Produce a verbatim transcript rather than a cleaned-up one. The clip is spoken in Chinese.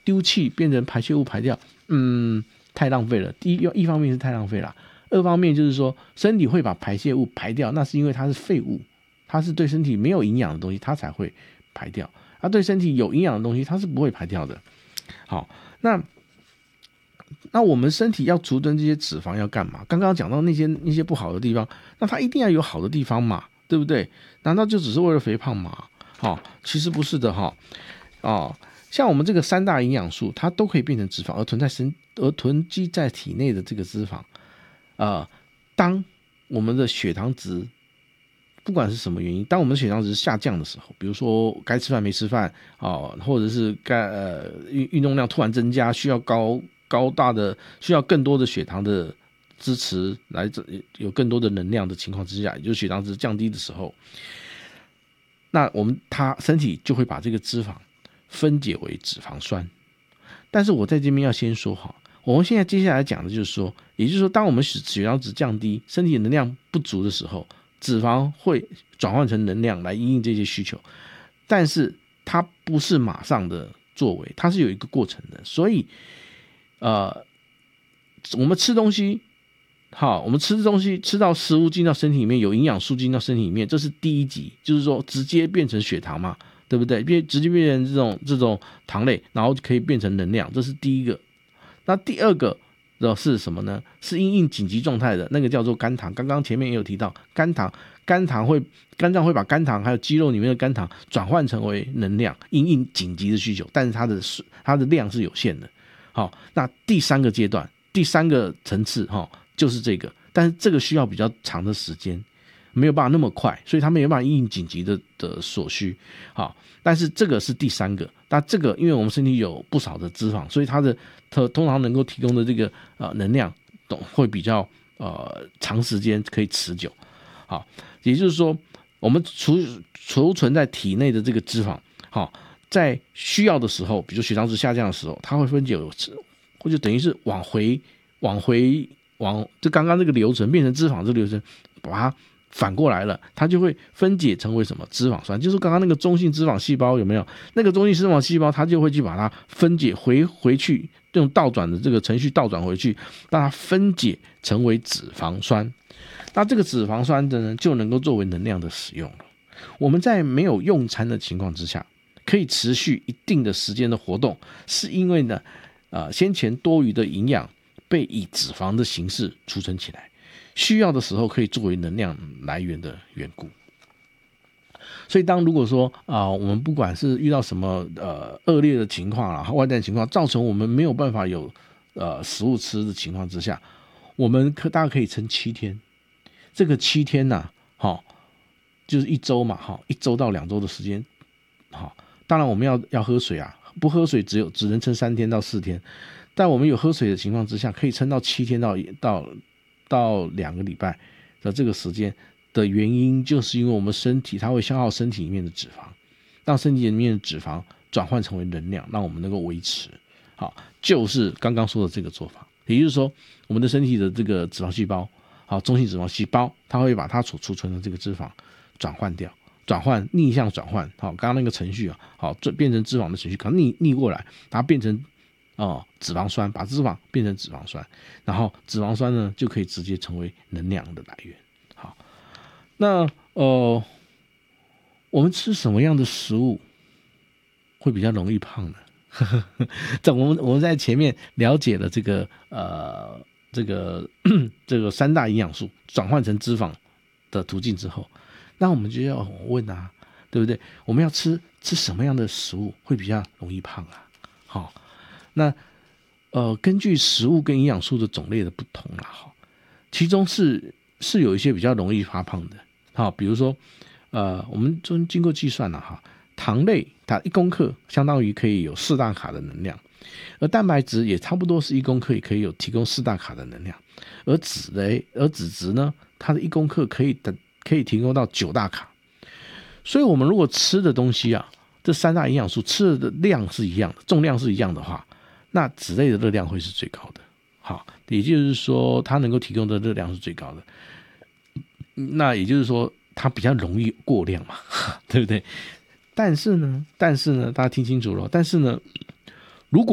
丢弃变成排泄物排掉，嗯，太浪费了。第一，一方面是太浪费了，二方面就是说身体会把排泄物排掉，那是因为它是废物，它是对身体没有营养的东西，它才会排掉。它对身体有营养的东西，它是不会排掉的。好，那那我们身体要储存这些脂肪要干嘛？刚刚讲到那些那些不好的地方，那它一定要有好的地方嘛，对不对？难道就只是为了肥胖吗？哦，其实不是的哈。哦，像我们这个三大营养素，它都可以变成脂肪，而囤在身而囤积在体内的这个脂肪，呃，当我们的血糖值不管是什么原因，当我们的血糖值下降的时候，比如说该吃饭没吃饭哦，或者是该呃运运动量突然增加，需要高高大的需要更多的血糖的支持来有更多的能量的情况之下，也就是血糖值降低的时候，那我们它身体就会把这个脂肪分解为脂肪酸。但是我在这边要先说好，我们现在接下来讲的就是说，也就是说，当我们血糖值降低，身体能量不足的时候，脂肪会转换成能量来因应这些需求，但是它不是马上的作为，它是有一个过程的。所以，呃，我们吃东西，好，我们吃东西吃到食物进到身体里面，有营养素进到身体里面，这是第一级，就是说直接变成血糖嘛，对不对？变直接变成这种这种糖类，然后可以变成能量，这是第一个。那第二个的是什么呢？是因应紧急状态的那个叫做肝糖。刚刚前面也有提到，肝糖，肝糖会肝脏会把肝糖还有肌肉里面的肝糖转换成为能量，因应紧急的需求，但是它的它的量是有限的。好，那第三个阶段，第三个层次哈，就是这个，但是这个需要比较长的时间，没有办法那么快，所以它没有办法因应紧急的的所需。好，但是这个是第三个。那这个因为我们身体有不少的脂肪，所以它的它通常能够提供的这个呃能量会比较呃长时间可以持久。好，也就是说我们储储存在体内的这个脂肪，好，在需要的时候，比如血糖值下降的时候，它会分解，或者等于是往回往回往就刚刚这个流程变成脂肪这个流程，把它反过来了，它就会分解成为什么脂肪酸，就是刚刚那个中性脂肪细胞有没有？那个中性脂肪细胞它就会去把它分解回回去，用倒转的这个程序倒转回去，让它分解成为脂肪酸。那这个脂肪酸的呢，就能够作为能量的使用了。我们在没有用餐的情况之下，可以持续一定的时间的活动，是因为呢，呃，先前多余的营养被以脂肪的形式储存起来。需要的时候可以作为能量来源的缘故。所以当如果说啊、呃，我们不管是遇到什么呃恶劣的情况啦，外在情况造成我们没有办法有呃食物吃的情况之下，我们可大概可以撑七天。这个七天呐、啊，好，就是一周嘛，好，一周到两周的时间，好，当然我们要要喝水啊，不喝水只有只能撑三天到四天，但我们有喝水的情况之下，可以撑到七天到到。到两个礼拜的这个时间的原因，就是因为我们身体它会消耗身体里面的脂肪，让身体里面的脂肪转换成为能量，让我们能够维持。好，就是刚刚说的这个做法，也就是说，我们的身体的这个脂肪细胞，好，中性脂肪细胞，它会把它所储存的这个脂肪转换掉，转换逆向转换，好，刚刚那个程序啊，好，变成脂肪的程序，可能逆逆过来，它变成。哦，脂肪酸把脂肪变成脂肪酸，然后脂肪酸呢就可以直接成为能量的来源。好，那呃，我们吃什么样的食物会比较容易胖呢？在我们我们在前面了解了这个呃这个这个三大营养素转换成脂肪的途径之后，那我们就要问啊，对不对？我们要吃吃什么样的食物会比较容易胖啊？好。那呃，根据食物跟营养素的种类的不同啦，哈，其中是是有一些比较容易发胖的，好，比如说呃，我们经过计算了哈，糖类它一公克相当于可以有四大卡的能量，而蛋白质也差不多是一公克也可以有提供四大卡的能量，而脂类而脂质呢，它的一公克可以的可以提供到九大卡，所以我们如果吃的东西啊，这三大营养素吃的量是一样的，重量是一样的话。那脂类的热量会是最高的，好，也就是说它能够提供的热量是最高的，那也就是说它比较容易过量嘛，对不对？但是呢，但是呢，大家听清楚了，但是呢，